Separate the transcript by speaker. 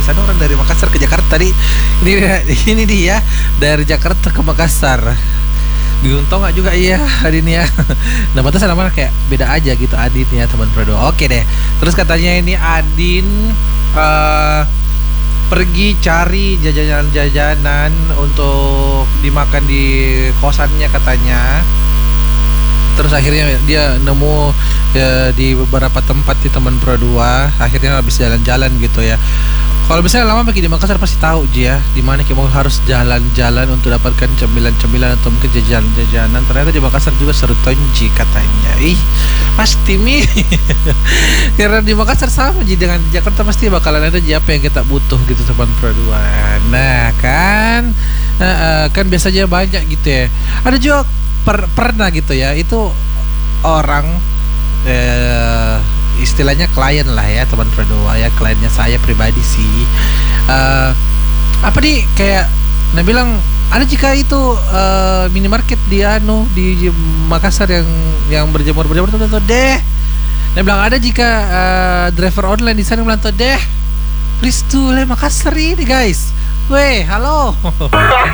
Speaker 1: sana orang dari Makassar ke Jakarta nih. Ini dia dari Jakarta ke Makassar. Bingung tau nggak juga iya Adin ya. Nah pantas nama kayak beda aja gitu Adin ya teman Prado. Oke deh. Terus katanya ini Adin pergi cari jajanan-jajanan untuk dimakan di kosannya katanya. Terus akhirnya dia nemu di beberapa tempat di Taman Pura 2. Akhirnya habis jalan-jalan gitu ya. Kalau misalnya lama pergi di Makassar pasti tahu Ji ya, di mana kita harus jalan-jalan untuk dapatkan cemilan-cemilan atau mungkin jajanan-jajanan. Ternyata di Makassar juga seru tonji katanya. Ih, pasti mi. Karena di Makassar sama Ji dengan Jakarta pasti bakalan ada Ji apa yang kita butuh gitu Taman Pura 2. Nah kan, kan biasanya banyak gitu ya. Ada juga pernah gitu ya, itu orang istilahnya klien lah ya Taman Pura 2 ya, kliennya saya pribadi sih. Apa nih kayak nah bilang ada jika itu minimarket di di Makassar yang berjemur tuh deh. Nah bilang ada jika driver online di sana bilang tuh deh, please tuh Makassar ini guys. Weh, halo.